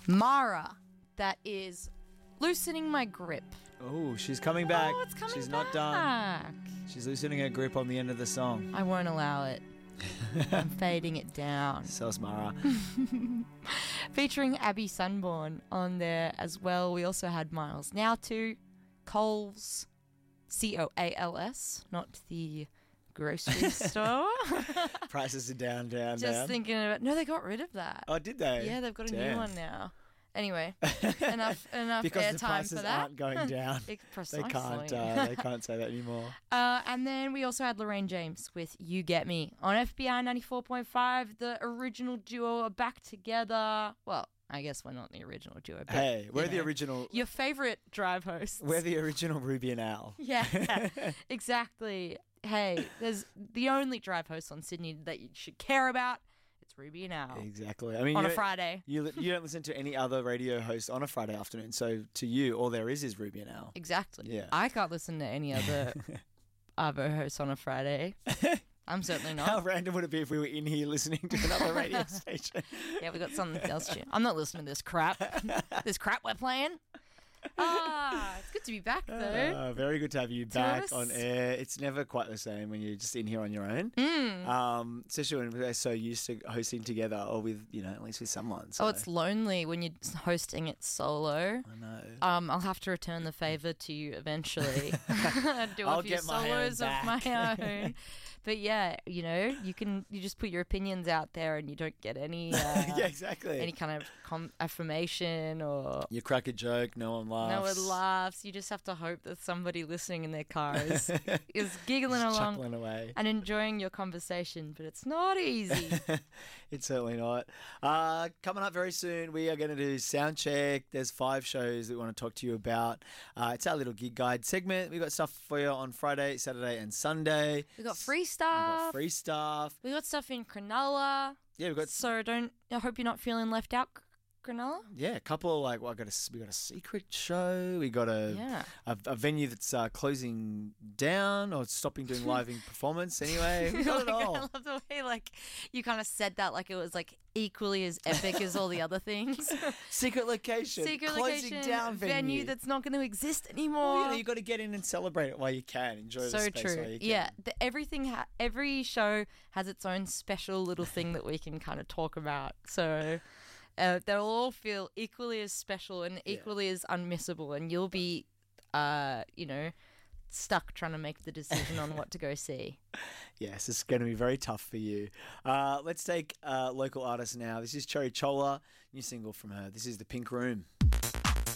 Mara, that is loosening my grip. Oh, she's coming back. Oh, it's coming She's back. not done. She's loosening her grip on the end of the song. I won't allow it. I'm fading it down. So's Mara. Featuring Abby Sunborn on there as well. We also had Miles Now too. Coles, Coals, not the grocery store. Prices are down. Just thinking about... No, they got rid of that. Oh, did they? Yeah, they've got a Damn. new one now. Anyway, enough because the airtime prices for that. aren't going down. Precisely. They can't say that anymore. And then we also had Lorraine James with You Get Me on FBI 94.5. The original duo are back together. Well, I guess we're not the original duo. But, Hey, we're the original. Your favourite drive hosts. We're the original Ruby and Al. Yeah, exactly. Hey, there's the only drive host on Sydney that you should care about. It's Ruby and Al. Exactly. I mean, on a Friday. You don't listen to any other radio host on a Friday afternoon. So to you, all there is Ruby and Al. Exactly. Yeah. I can't listen to any other Arvo host on a Friday. I'm certainly not. How random would it be if we were in here listening to another radio station? Yeah, we got something else to. I'm not listening to this crap. This crap we're playing. It's good to be back though. Very good to have you back us. on air. It's never quite the same when you're just in here on your own. Especially when we're so used to hosting together or with, at least with someone. So. Oh, it's lonely when you're hosting it solo. I know. I'll have to return the favour to you eventually. Do I'll a few get my solos of hand my own. But yeah, you just put your opinions out there and you don't get any yeah, exactly. any kind of affirmation or you crack a joke, no one laughs. no one laughs. You just have to hope that somebody listening in their car is giggling Just along chuckling away. and enjoying your conversation, but it's not easy. It's certainly not. Coming up very soon, we are going to do sound check. There's 5 shows that we want to talk to you about. It's our little gig guide segment. We've got stuff for you on Friday, Saturday and Sunday. We got free We've stuff. got free stuff. We got stuff in Cronulla. Yeah, we've got So I hope you're not feeling left out, Cronulla. a couple we got a secret show. We got a venue that's closing down or stopping doing live in performance. Anyway, we got it all. I love the way you kind of said that like it was equally as epic as all the other things. Secret location, closing down venue that's not going to exist anymore. Well, you got to get in and celebrate it while you can. Enjoy the So space true. while you can. Yeah, every show has its own special little thing that we can kind of talk about. So they'll all feel equally as special and equally as unmissable, and you'll be, stuck trying to make the decision on what to go see. Yes, it's going to be very tough for you. Let's take local artist now. This is Cherry Chola, new single from her. This is The Pink Room.